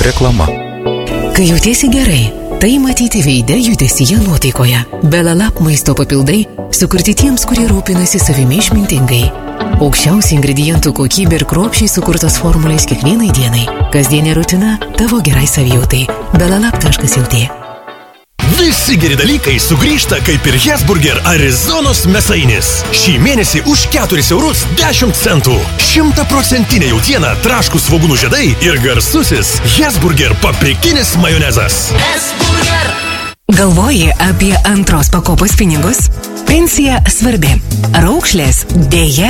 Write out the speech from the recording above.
Reklama. Kai jautiesi gerai, tai matyti veide, judesyje, nuotaikoje. Belalap maisto papildai sukurti tiems, kurie rūpinasi savimi išmintingai. Aukščiausi ingredientų kokybė ir kruopščiai sukurtos formulės kiekvienai dienai. Kasdienė rutina tavo gerai savijautai. belalap.lt. Visi geri dalykai sugrįžta kaip ir Hesburger Arizonos mėsainis. Šį mėnesį už 4 eurus 10 centų. 100% jautiena, traškūs svogūnų žiedai ir garsusis Hesburger paprikinis majonezas. Hesburger! Galvoji apie antros pakopos pinigus? Pensija svarbi. Raukšlės dėja